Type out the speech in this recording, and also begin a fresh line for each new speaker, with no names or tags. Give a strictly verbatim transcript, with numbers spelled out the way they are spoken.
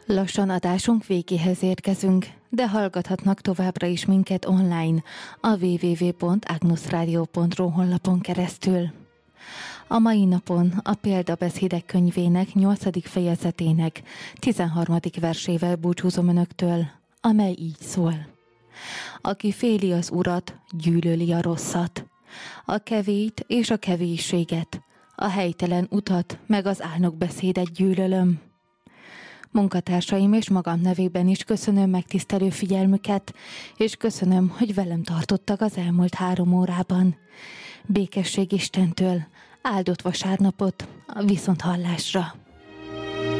Lassan adásunk végéhez érkezünk, de hallgathatnak továbbra is minket online a double-u double-u double-u pont agnusradio pont ru honlapon keresztül. A mai napon a Példabeszédek könyvének nyolcadik fejezetének tizenharmadik versével búcsúzom önöktől, amely így szól. Aki féli az Urat, gyűlöli a rosszat, a kevélyt és a kevésséget, a helytelen utat meg az álnok beszédet gyűlölöm. Munkatársaim és magam nevében is köszönöm megtisztelő figyelmüket, és köszönöm, hogy velem tartottak az elmúlt három órában. Békesség Istentől, áldott vasárnapot, a viszonthallásra!